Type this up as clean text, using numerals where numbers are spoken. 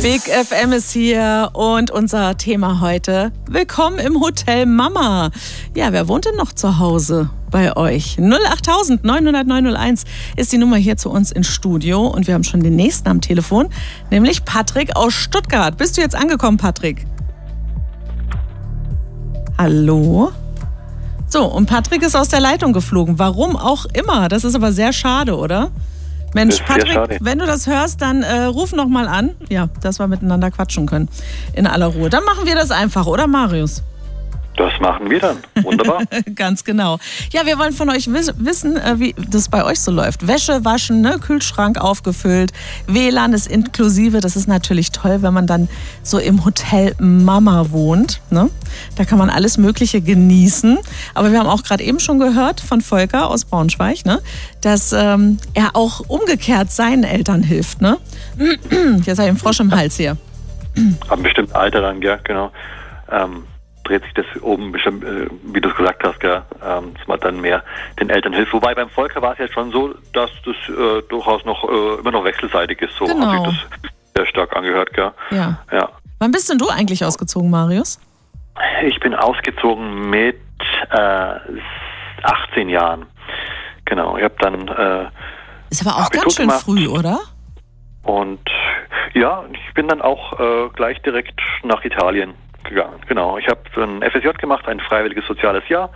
Big FM ist hier und unser Thema heute: Willkommen im Hotel Mama. Ja, wer wohnt denn noch zu Hause bei euch? 08000 900 901 ist die Nummer hier zu uns ins Studio und wir haben schon den nächsten am Telefon, nämlich Patrick aus Stuttgart. Bist du jetzt angekommen, Patrick? Hallo? So, und Patrick ist aus der Leitung geflogen. Warum auch immer. Das ist aber sehr schade, oder? Mensch, Patrick, wenn du das hörst, dann ruf noch mal an. Ja, dass wir miteinander quatschen können. In aller Ruhe. Dann machen wir das einfach, oder Marius? Das machen wir dann. Wunderbar. Ganz genau. Ja, wir wollen von euch wissen, wie das bei euch so läuft. Wäsche waschen, ne? Kühlschrank aufgefüllt, WLAN ist inklusive. Das ist natürlich toll, wenn man dann so im Hotel Mama wohnt. Ne? Da kann man alles Mögliche genießen. Aber wir haben auch gerade eben schon gehört von Volker aus Braunschweig, ne? Dass er auch umgekehrt seinen Eltern hilft. Ne? Jetzt habe ich einen Frosch im Hals hier. Ab einem bestimmten Alter dann, ja, genau. Dreht sich das oben bestimmt, wie du es gesagt hast, gell, dass man dann mehr den Eltern hilft. Wobei beim Volker war es ja schon so, dass das durchaus noch immer noch wechselseitig ist. So genau. Habe ich das sehr stark angehört, gell. Ja. Ja. Wann bist denn du eigentlich ausgezogen, Marius? Ich bin ausgezogen mit 18 Jahren. Genau, ich habe dann ist aber auch Abitur ganz schön gemacht. früh, oder? Und ja, ich bin dann auch gleich direkt nach Italien gegangen. Genau, ich habe ein FSJ gemacht, ein freiwilliges soziales Jahr